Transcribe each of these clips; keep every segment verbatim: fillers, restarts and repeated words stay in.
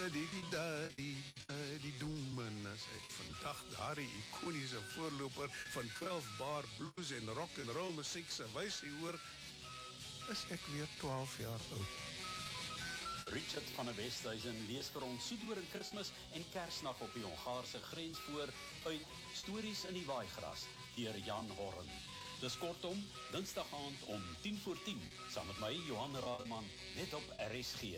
die die da die uh, die Doeman as ek vandag daardie ikoniese voorloper van twaalf bar blues en rock and roll musiek se wysie hoor, is ek weer twaalf jaar oud. Richard van der Westhuizen lees vir ons Soedoring Kersmis en Kersnag op die Hongaarse grens voor uit Stories in die Waaigras deur Jan Horn. Dis kortom, dinsdag aand om tien voor tien, saam met my, Johan Raadman, net op R S G.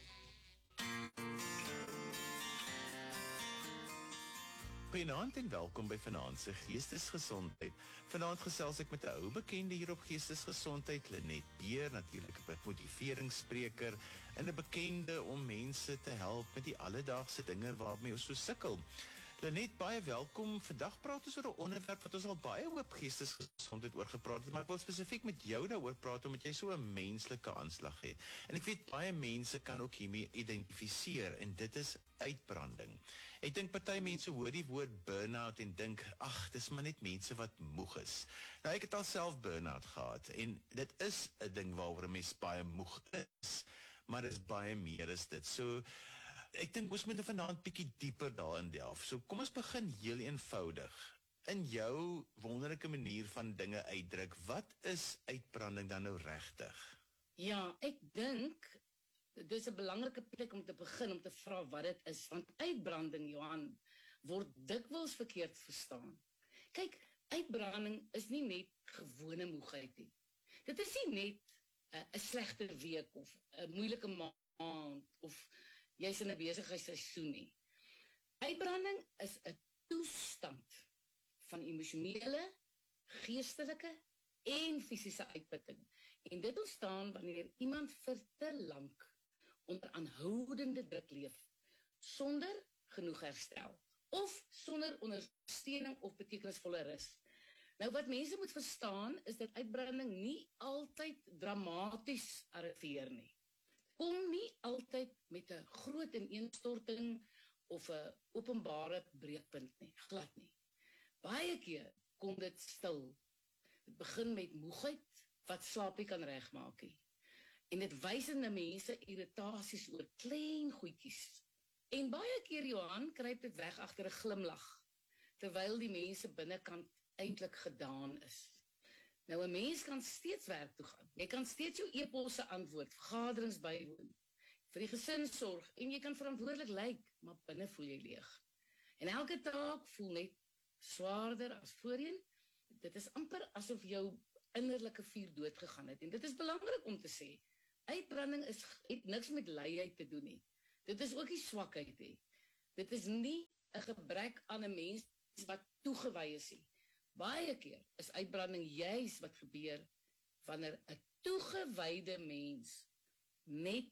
Goeienaand en welkom by Vanaand se Geestesgesondheid. Vanaand gesels ek met 'n ou bekende hier op Geestesgesondheid, Lenet Beer, natuurlik 'n motiveringsspreker en 'n bekende om mense te help met die alledaagse dinge waarmee ons so sukkel. Lenet, baie welkom. Vandag praat ons oor 'n onderwerp wat ons al baie hoop geestesgesondheid oor gepraat het, maar ek wil spesifiek met jou daaroor praat omdat jy so 'n menslike aanslag het. En ek weet baie mense kan ook hiermee identifiseer en dit is uitbranding. Ek dink party mense hoor die woord burn-out en dink, ag, dis maar net mense wat moeg is. Nou ek het al self burn-out gehad en dit is 'n ding waaroor 'n mens baie moeg is, maar dit is baie meer as dit. So ek dink ons moet vanaand bietjie dieper daarin delf. So kom ons begin heel eenvoudig. In jou wonderlike manier van dinge uitdruk, wat is uitbranding dan nou regtig? Ja, ek dink dit is 'n belangrike plek om te begin om te vra wat dit is, want uitbranding, Johan, word dikwels verkeerd verstaan. Kyk, uitbranding is nie net gewone moegheid nie. Dit is nie net 'n uh, slegte week of 'n moeilike maand of jy's in 'n besigheidsseisoen nie. Uitbranding is 'n toestand van emosionele, geestelike en fisiese uitputting. En dit ontstaan wanneer iemand vir te lank onder aanhoudende druk leef, sonder genoeg herstel, of sonder ondersteuning of betekenisvolle rus. Nou wat mense moet verstaan, is dat uitbranding nie altyd dramaties arriveer nie. Kom nie altyd met 'n groot ineenstorting of 'n openbare breekpunt nie, glad nie. Baie keer kom dit stil. Dit begin met moegheid wat slaap nie kan regmaak nie. En dit wys in mense irritasies oor klein goedjies. En baie keer, Johan, kruip dit weg agter 'n glimlag, terwyl die mense binnekant eintlik gedaan is. Nou, 'n mens kan steeds werk toe gaan. Jy kan steeds jou e-posse antwoord, vergaderings bywoon, vir die gesin sorg, en jy kan verantwoordelik lyk, maar binne voel jy leeg. En elke taak voel net swaarder as voorheen. Dit is amper asof jou innerlike vuur doodgegaan het. En dit is belangrik om te sê, uitbranding is, het niks met luiheid te doen nie. Dit is ook nie swakheid nie. Dit is nie 'n gebrek aan 'n mens wat toegewy is nie. Baie keer is uitbranding juis wat gebeur wanneer 'n toegewyde mens net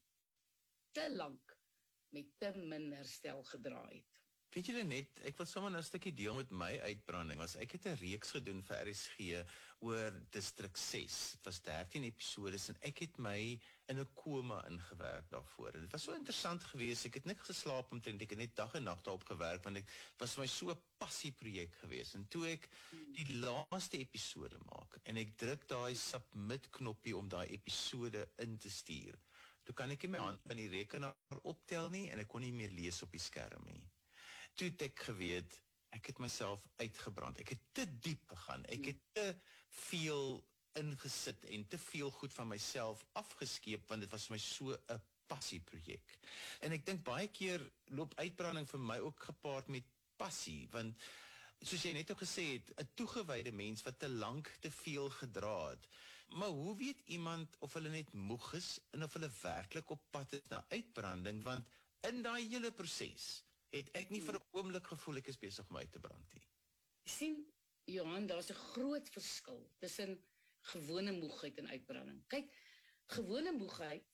te lank met te min herstel gedraai het. Weet julle net, ek wil sommer 'n stukkie deel met my uitbranding. Was ek het 'n reeks gedoen vir R S G oor Distrik ses. Dit was dertien episodes en ek het my in 'n koma ingewerk daarvoor. En dit was so interessant geweest. Ek het net geslaap omtrent, ek het net dag en nag daarop gewerk want ek was vir my so 'n passieprojek geweest. En toe ek die laaste episode maak en ek druk daai submit knoppie om daai episode in te stuur, toe kan ek nie my hand van die rekenaar optel nie en ek kon nie meer lees op die skerm nie. Toe het ek geweet, ek het myself uitgebrand, ek het te diep gegaan, ek het te veel ingesit en te veel goed van myself afgeskeep, want dit was vir my so 'n passieprojek. En ek dink baie keer loop uitbranding vir my ook gepaard met passie, want soos jy net ook gesê het, 'n toegewyde mens wat te lank te veel gedra het. Maar hoe weet iemand of hulle net moeg is en of hulle werklik op pad is na uitbranding, want in daai hele proses het ek nie vir 'n oomblik gevoel ek is besig om uit te brand nie. Sien, Johan, daar's 'n groot verskil tussen gewone moegheid en uitbranding. Kyk, gewone moegheid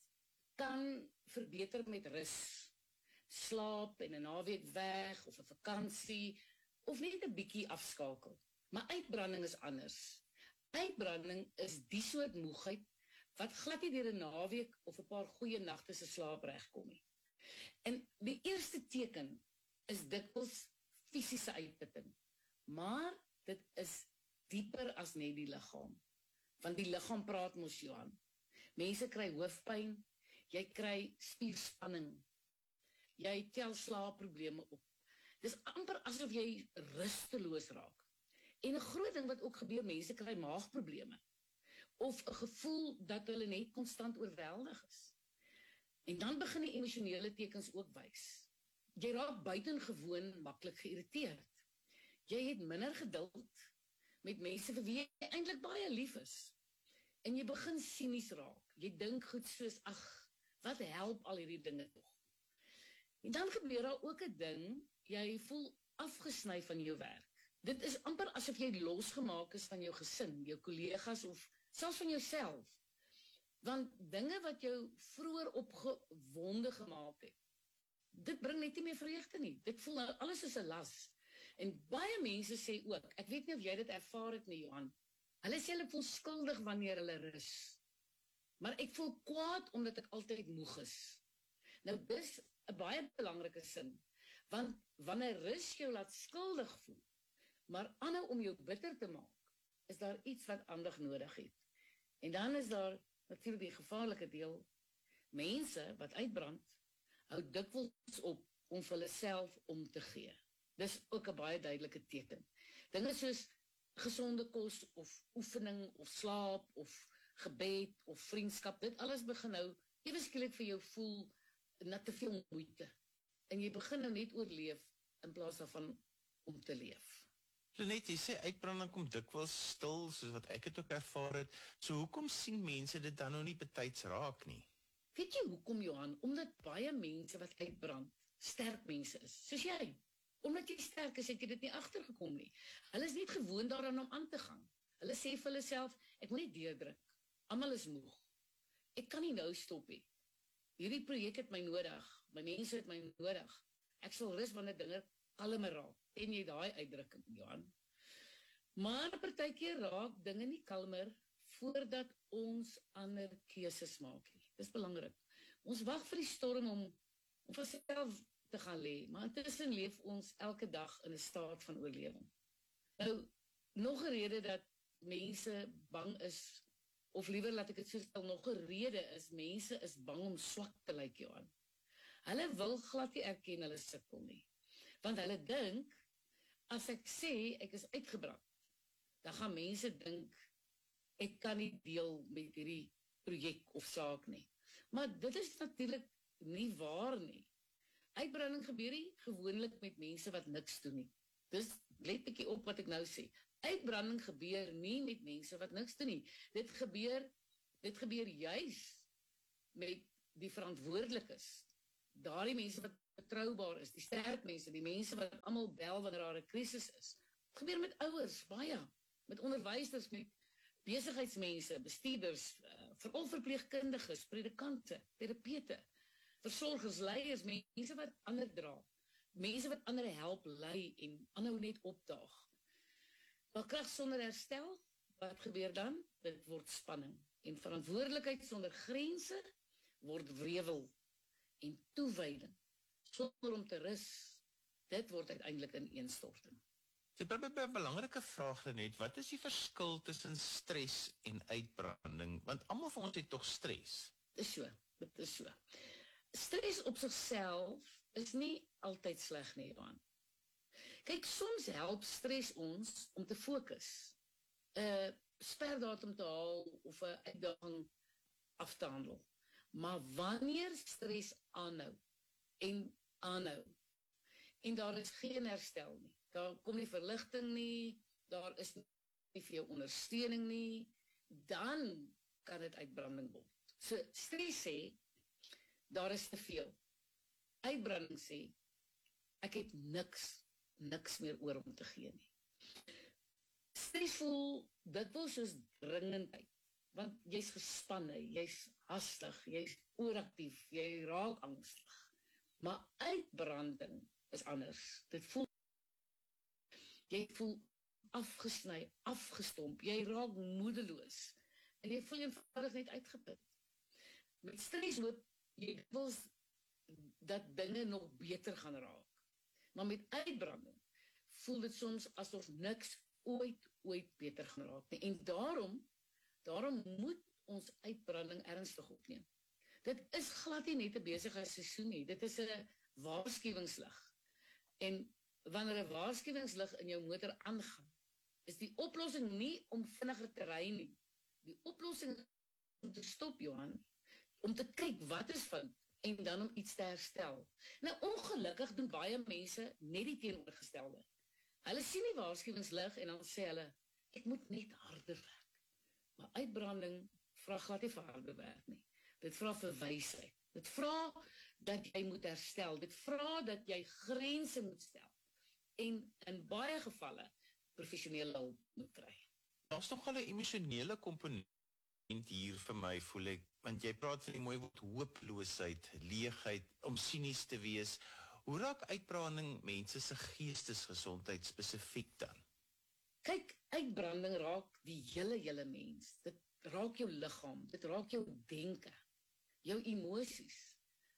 kan verbeter met rus, slaap en 'n naweek weg of 'n vakansie of net 'n bietjie afskakel. Maar uitbranding is anders. Uitbranding is die soort moegheid wat glad nie deur 'n naweek of 'n paar goeie nagte se slaap regkom nie. En die eerste teken is dikwels fisiese uitputting. Maar dit is dieper as net die liggaam. Want die liggaam praat mos, Johan. Mense kry hoofpyn, jy kry spierspanning. Jy tel slaapprobleme op. Dis amper asof jy rusteloos raak. En 'n groot ding wat ook gebeur, mense kry maagprobleme. Of 'n gevoel dat hulle net konstant oorweldig is. En dan begin die emosionele tekens ook wys. Jy raak buitengewoon maklik geïrriteerd. Jy het minder geduld met mense vir wie jy eintlik baie lief is. En jy begin sinies raak. Jy dink goed soos, ag, wat help al hierdie dinge tog? En dan gebeur daar ook 'n ding, jy voel afgesny van jou werk. Dit is amper asof jy losgemaak is van jou gesin, jou kollegas of selfs van jouself. Want dinge wat jou vroeër opgewonde gemaak het, dit bring net nie meer vreugde nie. Dit voel nou alles is 'n las. En baie mense sê ook, ek weet nie of jy dit ervaar het nie, Johan, hulle sê hulle voel skuldig wanneer hulle rus. Maar ek voel kwaad omdat ek altyd moeg is. Nou dis 'n baie belangrike sin, want wanneer rus jou laat skuldig voel, maar aanhou om jou bitter te maak, is daar iets wat aandag nodig het. En dan is daar natuurlik die gevaarlike deel, mense wat uitbrand, hou dikwels op om vir hulle self om te gee. Dis ook 'n baie duidelike teken. Dinge soos gesonde kos of oefening of slaap of gebed of vriendskap, dit alles begin nou ewe skielik vir jou voel na te veel moeite. En jy begin nou net oorleef in plaas daarvan om te leef. Lenet, jy sê uitbranding kom dikwels stil, soos wat ek het ook ervaar het. So hoekom sien mense dit dan nou nie betyds raak nie? Weet jy hoekom, Johan? Omdat baie mense wat uitbrand, sterk mense is, soos jy. Omdat jy sterk is, het jy dit nie agtergekom nie. Hulle is nie gewoon daaraan om aan te gaan. Hulle sê vir hulle self, ek moet nie deurdruk. Almal is moeg. Ek kan nie nou stop nie. Hierdie projek het my nodig. My mense het my nodig. Ek sal rus wanneer dinge kalmer raak. En jy daai uitdrukking, Johan. Maar partykeer raak dinge nie kalmer voordat ons ander keuses maak nie. Dis belangrik. Ons wag vir die storm om om vir self te gaan lê, maar intussen leef ons elke dag in 'n staat van oorlewing. Nou, nog 'n rede dat mense bang is, of liewer laat ek dit so stel, nog 'n rede is, mense is bang om swak te lyk, Johan. Hulle wil glad nie erken hulle sukkel nie. Want hulle dink, as ek sê, ek is uitgebrand, dan gaan mense dink, ek kan nie deel met hierdie projek of saak nie. Maar dit is natuurlik nie waar nie. Uitbranding gebeur nie gewoonlik met mense wat niks doen nie. Dus let bietjie op wat ek nou sê. Uitbranding gebeur nie met mense wat niks doen nie. Dit gebeur, dit gebeur juis met die verantwoordelikes. Daardie mense wat betroubaar is, die sterk mense, die mense wat almal bel wanneer daar 'n krisis is. Het gebeur met ouers, baie, met onderwysers, met besigheidsmense, bestuurders, uh, veral verpleegkundiges, predikante, terapeute, versorgers, leiers, mense wat ander dra, mense wat ander help lei en aanhou net opdaag. Maar krag sonder herstel, wat gebeur dan? Dit word spanning. En verantwoordelikheid sonder grense word wrevel en toewyding sonder om te rus. Dit word uiteindelik in ineenstorting. Dit is 'n belangrike vraag net, wat is die verskil tussen stres en uitbranding? Want almal van ons het tog stres. Dit is so, dit is so. Stres op sigself is nie altyd sleg nie, Johan. Kyk, soms help stres ons om te fokus, 'n sperdatum te haal of 'n uitdaging af te handel. Maar wanneer stres aanhou en aanhou, en daar is geen herstel nie, daar kom nie verligting nie, daar is nie vir jou ondersteuning nie, dan kan dit uitbranding word. So stres sê, daar is te veel. Uitbranding sê, ek het niks, niks meer oor om te gee nie. Stres voel, dit wil soos dringendheid, want jy's gespanne, jy's hastig, jy's ooraktief, jy raak angstig. Maar uitbranding is anders. Dit voel, jy voel afgesny, afgestomp, jy raak moedeloos, en jy voel eenvoudig net uitgeput. Met stres hoop jy wil dat dinge nog beter gaan raak. Maar met uitbranding voel dit soms asof niks ooit, ooit beter gaan raak nie. En daarom, daarom moet ons uitbranding ernstig opneem. Dit is glad nie net 'n besigheidsseisoen nie, dit is 'n waarskuwingslig. En wanneer 'n waarskuwingslig in jou motor aangaan, is die oplossing nie om vinniger te ry nie. Die oplossing is om te stop, Johan, om te kyk wat is fout en dan om iets te herstel. Nou, ongelukkig doen baie mense net die teenoorgestelde. Hulle sien die waarskuwingslig en dan sê hulle, ek moet net harder werk. Maar uitbranding vra glad nie vir harde werk nie. Dit vra vir wysheid. Dit vra dat jy moet herstel. Dit vra dat jy grense moet stel. En in baie gevalle professionele hulp moet kry. Daar's nog al 'n emosionele komponent hier vir my, voel ek, want jy praat van die mooi woord hooploosheid, leegheid, om sinies te wees. Hoe raak uitbranding mense se geestesgesondheid spesifiek dan? Kyk, uitbranding raak die hele hele mens. Dit raak jou liggaam, dit raak jou denke, jou emosies,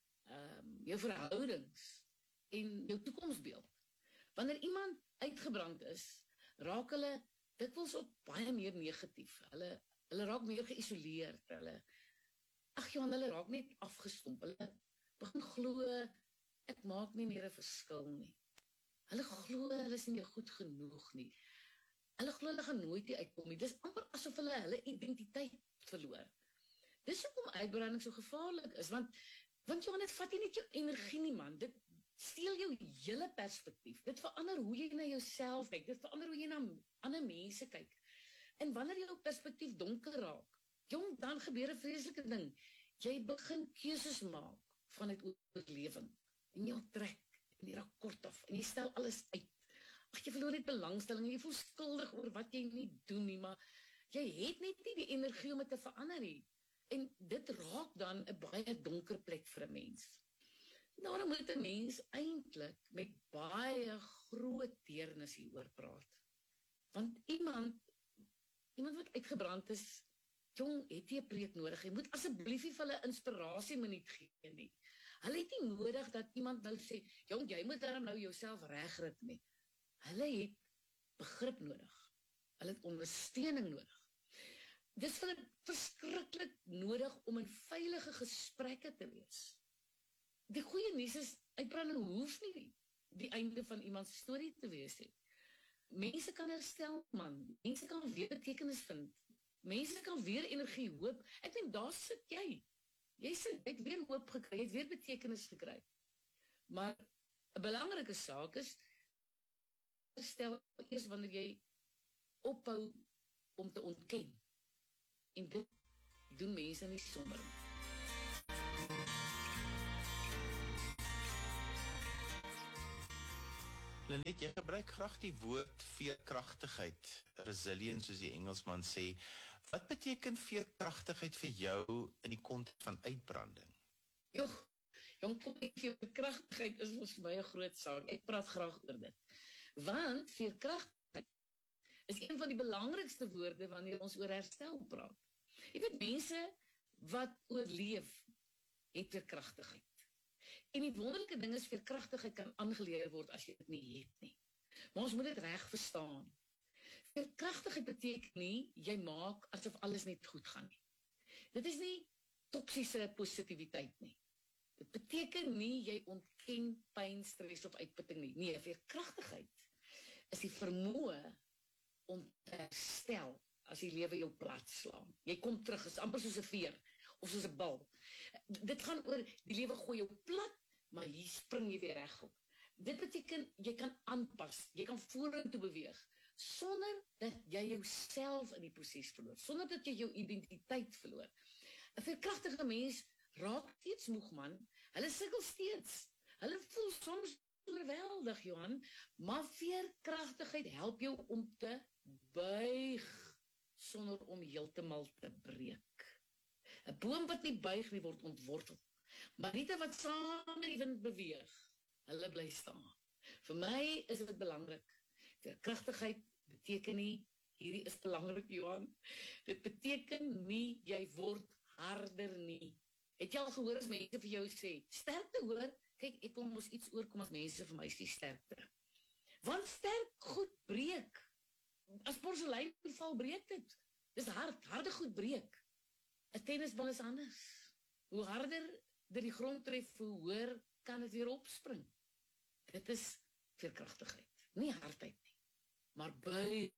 um, jou verhoudings en jou toekomsbeeld. Wanneer iemand uitgebrand is, raak hulle dikwels op baie meer negatief. Hulle hulle raak meer geïsoleerd. Hulle ag ja, hulle raak net afgestomp. Hulle begin glo ek maak nie meer 'n verskil nie. Hulle glo hulle is nie goed genoeg nie. Hulle glo hulle gaan nooit hier uitkom nie. Dis amper asof hulle hulle identiteit verloor. Dis hoekom uitbranding so gevaarlik is, want want Johan, dit vat nie net jou energie nie, man. Dit steel jou hele perspektief. Dit verander hoe jy na jouself kyk. Dit verander hoe jy na ander mense kyk. En wanneer jou perspektief donker raak, jong, dan gebeur 'n vreeslike ding. Jy begin keuses maak vanuit oorlewing. En jy trek en jy raak kort af en jy stel alles uit. Ag, jy verloor net belangstelling en jy voel skuldig oor wat jy nie doen nie, maar jy het net nie die energie om dit te verander nie. En dit raak dan 'n baie donker plek vir 'n mens. Daarom moet 'n mens eintlik met baie groot deernis hieroor praat. Want iemand iemand wat uitgebrand is, jong, het jy 'n preek nodig. Jy moet asseblief nie vir hulle inspirasie minuut gee nie. Hulle het nie nodig dat iemand nou sê, jong, jy moet daarom nou jouself regrit nie. Hulle het begrip nodig. Hulle het ondersteuning nodig. Dis vir hulle verskriklik nodig om in veilige gesprekke te wees. Die goeie nuus is, uitbranding hoef nie die einde van iemand se storie te wees nie. Mense kan herstel, man. Mense kan weer betekenis vind. Mense kan weer energie, hoop. Ek dink daar sit jy. Jy sit, jy het weer hoop gekry, jy het weer betekenis gekry. Maar 'n belangrike saak is, herstel eers wanneer jy ophou om te ontken. En dit doen mense nie sommer. Lenet, jy gebruik graag die woord veerkragtigheid, resilience soos die Engelsman sê. Wat beteken veerkragtigheid vir jou in die konteks van uitbranding? Joh, jong, veerkragtigheid is vir my 'n groot saak. Ek praat graag oor dit. Want veerkragtigheid is een van die belangrikste woorde wanneer ons oor herstel praat. Jy weet, mense wat oorleef, het veerkragtigheid. En die wonderlike ding is, veerkragtigheid kan aangeleer word as jy dit nie het nie. Maar ons moet dit reg verstaan. Veerkragtigheid beteken nie, jy maak asof alles net goed gaan nie. Dit is nie toksiese positiwiteit nie. Dit beteken nie, jy ontken pyn, stres of uitputting nie. Nee, veerkragtigheid is die vermoë om te herstel as die lewe jou plat slaan. Jy kom terug, is amper soos 'n veer, of soos 'n bal. Dit gaan oor, die lewe gooi jou plat, maar hier spring jy weer reg op. Dit beteken, jy kan aanpas, jy kan vorentoe beweeg, sonder dat jy jouself in die proses verloor, sonder dat jy jou identiteit verloor. 'n Veerkragtige mens raak steeds moeg, man. Hulle sukkel steeds. Hulle voel soms oorweldig, Johan, maar veerkragtigheid help jou om te buig, sonder om heeltemal te breek. 'n Boom wat nie buig nie, word ontwortel. Maar nie wat saam met die wind beweeg, hulle bly staan. Vir my is dit belangrik. Veerkragtigheid beteken nie, hierdie is belangrik, Johan, dit beteken nie, jy word harder nie. Het jy al gehoor as mense vir jou sê, sterkte hoor, kyk, ek wil mos iets oorkom as mense vir my sê sterkte. Want sterk goed breek. As porselein val, breek dit. Dis hard, harde goed breek. 'n Tennisbal is anders. Hoe harder dit die grond tref, hoe hoër kan dit weer opspring. Dit is veerkragtigheid. Nie hardheid nie, maar bui,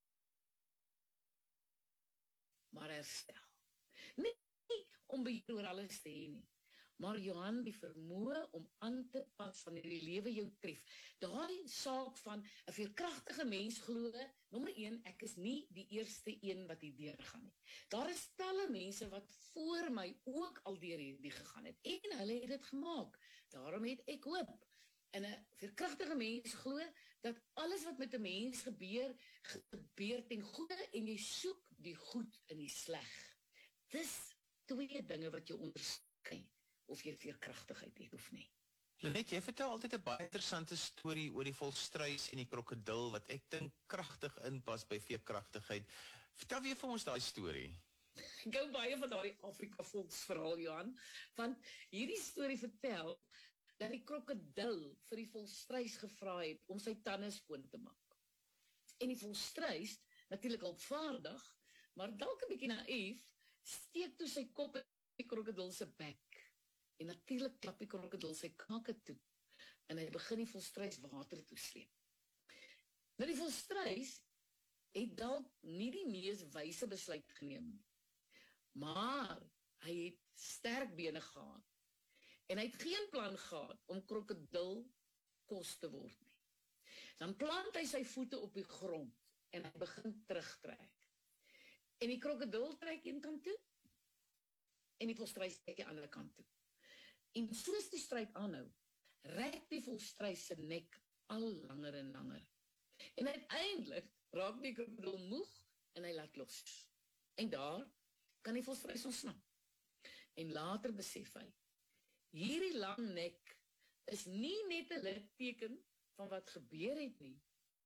maar herstel. Nie om beheer oor alles te hê nie, maar Johan, die vermoë om aan te pas wanneer die lewe jou tref. Daai saak van 'n veerkragtige mens glo, nommer een, ek is nie die eerste een wat hier deurgaan nie. Daar is talle mense wat voor my ook al deur hierdie gegaan het, en hulle het dit gemaak. Daarom het ek hoop. En 'n veerkragtige mens glo dat alles wat met 'n mens gebeur, gebeur ten goeie en jy soek die goed in die sleg. Dis twee dinge wat jou onderskei of jy veerkragtigheid het of nie. Lenet, jy vertel altyd 'n baie interessante storie oor die volstruis en die krokodil wat ek dink kragtig inpas by veerkragtigheid. Vertel weer vir ons daai storie. Ek hou baie van daardie Afrika volksverhaal, Johan, want hierdie storie vertel dat die krokodil vir die volstruis gevra het om sy tande skoon te maak. En die volstruis, natuurlik hulpvaardig, maar dalk 'n bietjie naïef, steek toe sy kop in die krokodil se bek. En natuurlik klap die krokodil sy kake toe, en hy begin die volstruis water toe sleep. Nou die volstruis het dalk nie die mees wyse besluit geneem nie, maar hy het sterk bene gehad, en hy het geen plan gehad om krokodil kos te word nie. Dan plant hy sy voete op die grond, en hy begin terugtrek. En die krokodil trek een kant toe, en die volstruis trek die ander kant toe. En soos die stryd aanhou, rek die volstruis se nek al langer en langer. En uiteindelik raak die krokodil moeg en hy laat los. En daar kan die volstruis ontsnap. En later besef hy, hierdie lang nek is nie net 'n litteken van wat gebeur het nie.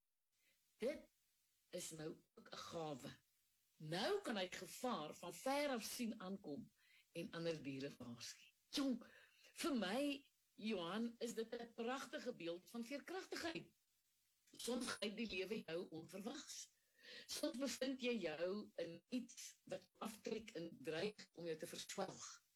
Dit is nou ook 'n gawe. Nou kan hy gevaar van ver af sien aankom en ander diere waarsku. Jong, vir my, Johan, is dit 'n pragtige beeld van veerkragtigheid. Soms gryp die lewe jou onverwags. Soms bevind jy jou in iets wat aftrek en dreig om jou te verswelg.